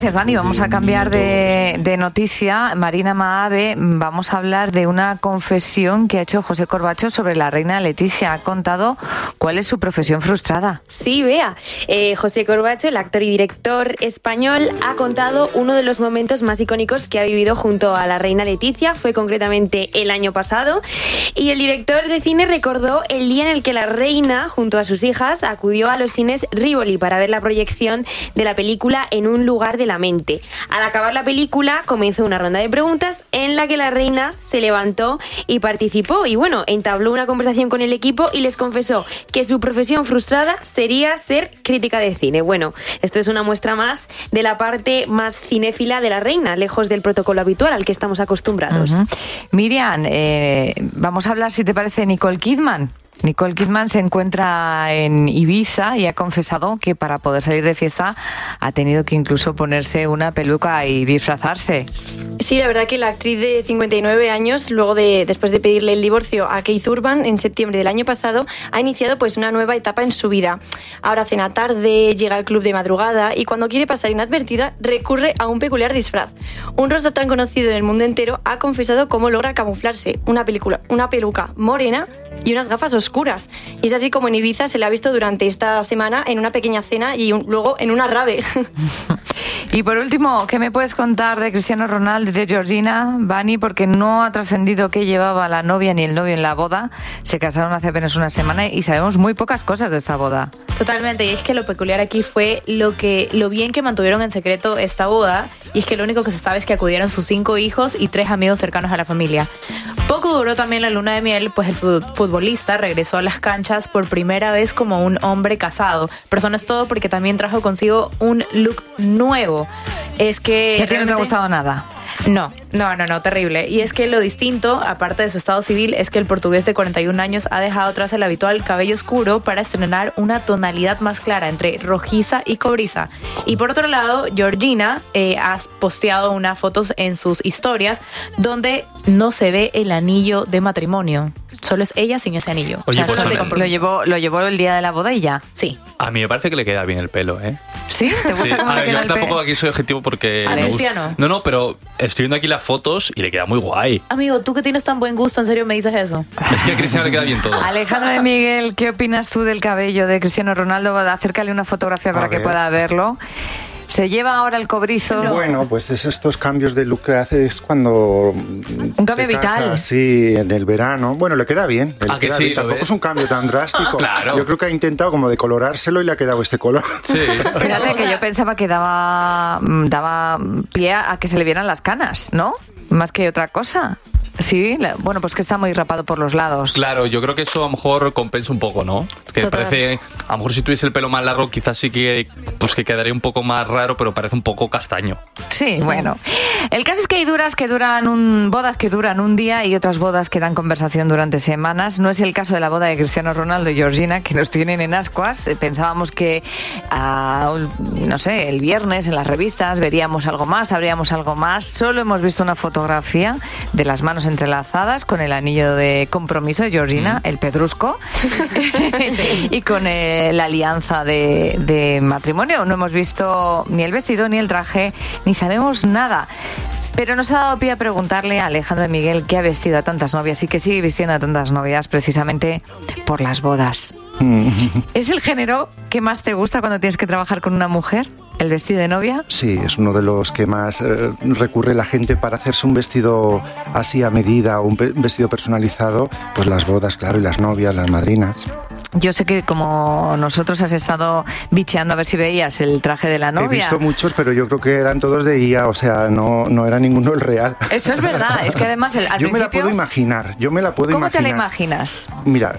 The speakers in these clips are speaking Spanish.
Gracias, Dani. Vamos a cambiar de noticia. Marina Maave, vamos a hablar de una confesión que ha hecho José Corbacho sobre la reina Letizia. Ha contado cuál es su profesión frustrada. Sí, Bea. José Corbacho, el actor y director español, ha contado uno de los momentos más icónicos que ha vivido junto a la reina Letizia. Fue concretamente el año pasado. Y el director de cine recordó el día en el que la reina, junto a sus hijas, acudió a los cines Rivoli para ver la proyección de la película En un lugar de la mente. Al acabar la película comenzó una ronda de preguntas en la que la reina se levantó y participó y bueno, entabló una conversación con el equipo y les confesó que su profesión frustrada sería ser crítica de cine. Bueno, esto es una muestra más de la parte más cinéfila de la reina, lejos del protocolo habitual al que estamos acostumbrados. Miriam, vamos a hablar, si te parece, de Nicole Kidman. Nicole Kidman se encuentra en Ibiza y ha confesado que para poder salir de fiesta ha tenido que incluso ponerse una peluca y disfrazarse. Sí, la verdad que la actriz de 59 años, después de pedirle el divorcio a Keith Urban en septiembre del año pasado, ha iniciado pues una nueva etapa en su vida. Ahora cena tarde, llega al club de madrugada y cuando quiere pasar inadvertida recurre a un peculiar disfraz. Un rostro tan conocido en el mundo entero ha confesado cómo logra camuflarse una peluca morena y unas gafas oscuras. Y es así como en Ibiza se la ha visto durante esta semana en una pequeña cena y luego en una rave. Y por último, ¿qué me puedes contar de Cristiano Ronaldo y de Georgina, Vani? Porque no ha trascendido qué llevaba la novia ni el novio en la boda. Se casaron hace apenas una semana y sabemos muy pocas cosas de esta boda. Totalmente, y es que lo peculiar aquí fue lo bien que mantuvieron en secreto esta boda, y es que lo único que se sabe es que acudieron sus 5 hijos y 3 amigos cercanos a la familia. Poco duró también la luna de miel, pues el futbolista regresó a las canchas por primera vez como un hombre casado. Pero eso no es todo, porque también trajo consigo un look nuevo. Es que ¿a ti no te ha gustado nada? No, terrible. Y es que lo distinto, aparte de su estado civil, es que el portugués de 41 años ha dejado atrás el habitual cabello oscuro para estrenar una tonalidad más clara entre rojiza y cobriza. Y por otro lado, Georgina ha posteado unas fotos en sus historias donde no se ve el anillo de matrimonio. Solo es ella sin ese anillo. Oye, pues lo llevó el día de la boda y ya. Sí. A mí me parece que le queda bien el pelo, ¿eh? ¿Sí? ¿Te gusta cómo le queda el pelo? Yo tampoco aquí soy objetivo porque... ¿Cristiano? No, pero estoy viendo aquí las fotos y le queda muy guay. Amigo, tú que tienes tan buen gusto, ¿en serio me dices eso? Es que a Cristiano le queda bien todo. Alejandro de Miguel, ¿qué opinas tú del cabello de Cristiano Ronaldo? Acércale una fotografía para que pueda verlo. ¿Se lleva ahora el cobrizo? Bueno, pues es estos cambios de look que hace es cuando... Un cambio vital. Sí, en el verano. Bueno, le queda bien. Que sí, tampoco es un cambio tan drástico. Claro. Yo creo que ha intentado como decolorárselo y le ha quedado este color. Sí. Fíjate que yo pensaba que daba pie a que se le vieran las canas, ¿no? Más que otra cosa. Sí, bueno, pues que está muy rapado por los lados. Claro, yo creo que eso a lo mejor compensa un poco, ¿no? Que parece, a lo mejor si tuviese el pelo más largo quizás sí que quedaría un poco más raro, pero parece un poco castaño. Sí, bueno. El caso es que hay bodas que duran un día y otras bodas que dan conversación durante semanas. No es el caso de la boda de Cristiano Ronaldo y Georgina, que nos tienen en ascuas. Pensábamos que, no sé, el viernes en las revistas veríamos algo más, sabríamos algo más. Solo hemos visto una fotografía de las manos entrelazadas con el anillo de compromiso de Georgina, el pedrusco, y con la alianza de matrimonio. No hemos visto ni el vestido, ni el traje, ni sabemos nada. Pero nos ha dado pie a preguntarle a Alejandro de Miguel qué ha vestido a tantas novias y que sigue vistiendo a tantas novias precisamente por las bodas. ¿Es el género que más te gusta cuando tienes que trabajar con una mujer? ¿El vestido de novia? Sí, es uno de los que más recurre la gente para hacerse un vestido así a medida o un vestido personalizado. Pues las bodas, claro, y las novias, las madrinas. Yo sé que como nosotros has estado bicheando a ver si veías el traje de la novia. He visto muchos, pero yo creo que eran todos de IA, o sea, no era ninguno el real. Eso es verdad, es que además al principio... me la puedo imaginar, ¿Cómo te la imaginas? Mira,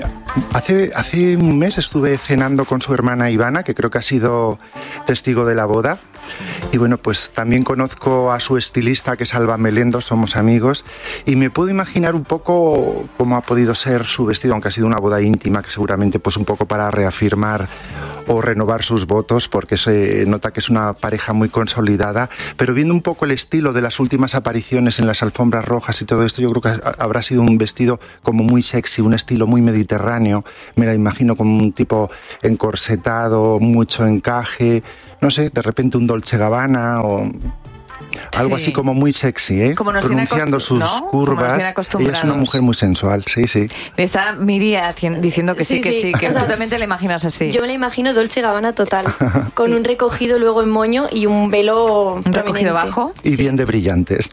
hace un mes estuve cenando con su hermana Ivana, que creo que ha sido testigo de la boda. Y bueno, pues también conozco a su estilista, que es Alba Melendo, somos amigos, y me puedo imaginar un poco cómo ha podido ser su vestido, aunque ha sido una boda íntima, que seguramente pues un poco para reafirmar o renovar sus votos, porque se nota que es una pareja muy consolidada, pero viendo un poco el estilo de las últimas apariciones en las alfombras rojas y todo esto, yo creo que habrá sido un vestido como muy sexy, un estilo muy mediterráneo. Me la imagino como un tipo encorsetado, mucho encaje, no sé, de repente un Dolce Gabbana o algo así como muy sexy, ¿eh? Como nos pronunciando sus curvas. Ella es una mujer muy sensual, sí, sí. Me está Miri diciendo que sí, que tú también te la imaginas así. Yo me la imagino Dolce Gabbana total, con un recogido luego en moño y un velo ¿Un recogido bajo? Y bien de brillantes.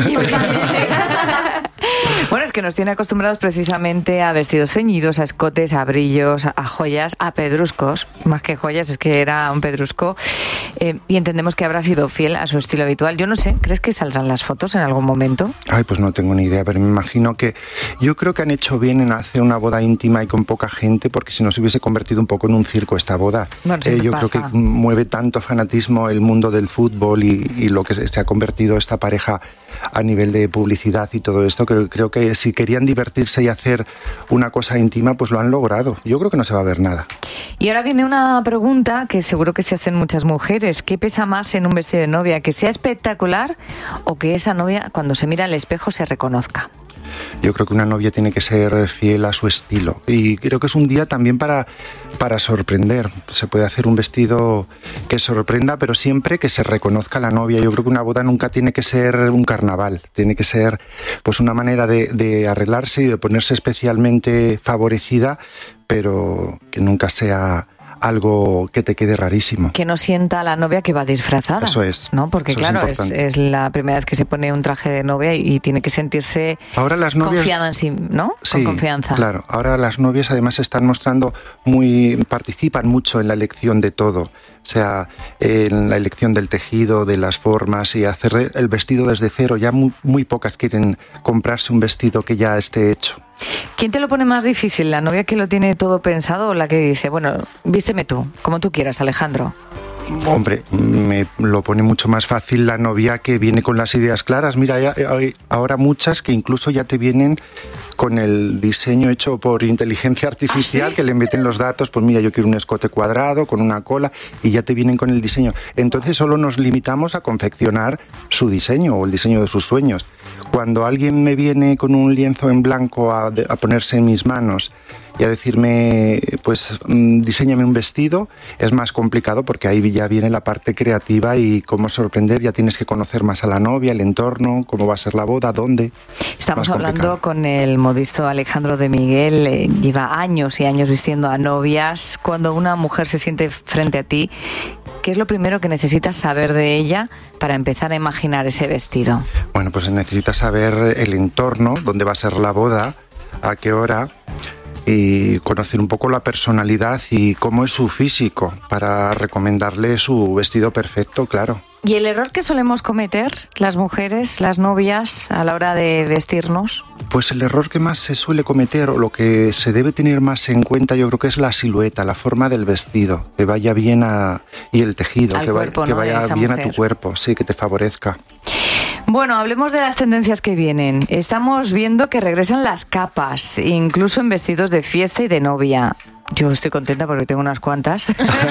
Bueno, es que nos tiene acostumbrados precisamente a vestidos ceñidos, a escotes, a brillos, a joyas, a pedruscos. Más que joyas, es que era un pedrusco. Y entendemos que habrá sido fiel a su estilo habitual. Yo no sé, ¿crees que saldrán las fotos en algún momento? Ay, pues no tengo ni idea, pero me imagino que... Yo creo que han hecho bien en hacer una boda íntima y con poca gente, porque si no se hubiese convertido un poco en un circo esta boda. Bueno, yo creo que mueve tanto fanatismo el mundo del fútbol y lo que se ha convertido esta pareja a nivel de publicidad y todo esto, que creo que si querían divertirse y hacer una cosa íntima, pues lo han logrado. Yo creo que no se va a ver nada. Y ahora viene una pregunta que seguro que se hacen muchas mujeres. ¿Qué pesa más en un vestido de novia? ¿Que sea espectacular o que esa novia, cuando se mira al espejo, se reconozca? Yo creo que una novia tiene que ser fiel a su estilo y creo que es un día también para sorprender. Se puede hacer un vestido que sorprenda, pero siempre que se reconozca a la novia. Yo creo que una boda nunca tiene que ser un carnaval, tiene que ser pues una manera de arreglarse y de ponerse especialmente favorecida, pero que nunca sea algo que te quede rarísimo. Que no sienta a la novia que va disfrazada. Eso es. ¿No? Porque eso claro, es la primera vez que se pone un traje de novia y tiene que sentirse ahora las novias, confiada en sí, ¿no? Sí, con confianza. Claro. Ahora las novias además se están mostrando participan mucho en la elección de todo. O sea, en la elección del tejido, de las formas y hacer el vestido desde cero. Ya muy pocas quieren comprarse un vestido que ya esté hecho. ¿Quién te lo pone más difícil? ¿La novia que lo tiene todo pensado o la que dice, bueno, vísteme tú, como tú quieras, Alejandro? Hombre, me lo pone mucho más fácil la novia que viene con las ideas claras. Mira, hay ahora muchas que incluso ya te vienen con el diseño hecho por inteligencia artificial. ¿Ah, sí? Que le meten los datos, pues mira, yo quiero un escote cuadrado con una cola y ya te vienen con el diseño. Entonces solo nos limitamos a confeccionar su diseño o el diseño de sus sueños. Cuando alguien me viene con un lienzo en blanco a ponerse en mis manos y a decirme, pues diséñame un vestido, es más complicado porque ahí ya viene la parte creativa y cómo sorprender, ya tienes que conocer más a la novia, el entorno, cómo va a ser la boda, dónde. Estamos hablando con el modisto Alejandro de Miguel, lleva años y años vistiendo a novias. Cuando una mujer se siente frente a ti, ¿qué es lo primero que necesitas saber de ella para empezar a imaginar ese vestido? Bueno, pues necesitas saber el entorno, dónde va a ser la boda, a qué hora, y conocer un poco la personalidad y cómo es su físico para recomendarle su vestido perfecto, claro. ¿Y el error que solemos cometer las mujeres, las novias, a la hora de vestirnos? Pues el error que más se suele cometer o lo que se debe tener más en cuenta yo creo que es la silueta, la forma del vestido, que vaya bien y el tejido, que vaya bien a tu cuerpo, sí, que te favorezca. Bueno, hablemos de las tendencias que vienen. Estamos viendo que regresan las capas, incluso en vestidos de fiesta y de novia. Yo estoy contenta porque tengo unas cuantas.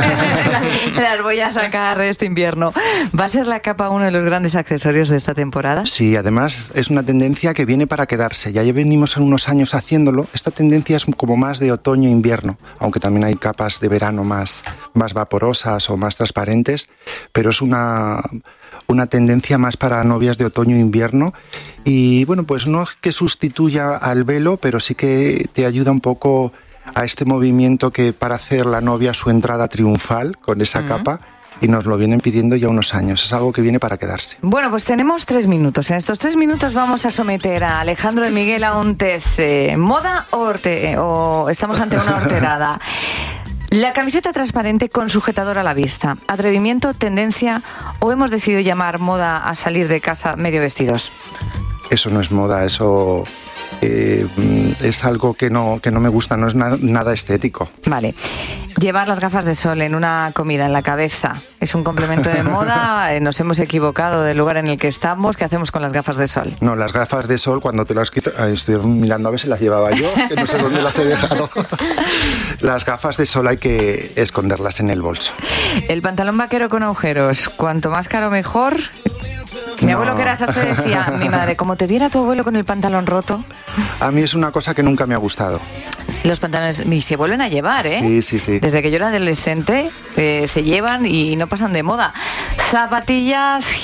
Las voy a sacar este invierno. ¿Va a ser la capa uno de los grandes accesorios de esta temporada? Sí, además es una tendencia que viene para quedarse. Ya venimos en unos años haciéndolo. Esta tendencia es como más de otoño-invierno, aunque también hay capas de verano más vaporosas o más transparentes, pero es una tendencia más para novias de otoño-invierno y bueno, pues no es que sustituya al velo, pero sí que te ayuda un poco a este movimiento que para hacer la novia su entrada triunfal con esa capa, y nos lo vienen pidiendo ya unos años. Es algo que viene para quedarse. Bueno, pues tenemos 3 minutos. En estos 3 minutos vamos a someter a Alejandro de Miguel a un test. ¿Moda o estamos ante una horterada? La camiseta transparente con sujetador a la vista. ¿Atrevimiento, tendencia o hemos decidido llamar moda a salir de casa medio vestidos? Eso no es moda, eso es algo que no me gusta, no es nada estético. Vale. Llevar las gafas de sol en una comida en la cabeza es un complemento de moda. Nos hemos equivocado del lugar en el que estamos. ¿Qué hacemos con las gafas de sol? No, las gafas de sol cuando te las quitas... Estoy mirando a ver si las llevaba yo, que no sé dónde las he dejado. Las gafas de sol hay que esconderlas en el bolso. El pantalón vaquero con agujeros, cuanto más caro mejor. Mi abuelo que era sastre decía, mi madre, como te viera tu abuelo con el pantalón roto. A mí es una cosa que nunca me ha gustado. Los pantalones se vuelven a llevar, ¿eh? Sí. Desde que yo era adolescente se llevan y no pasan de moda. Zapatillas